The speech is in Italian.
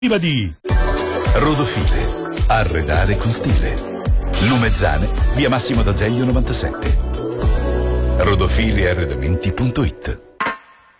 Prima di Rodofile, arredare con stile. Lumezzane, via Massimo d'Azeglio 97. Rodofilearredamenti.it.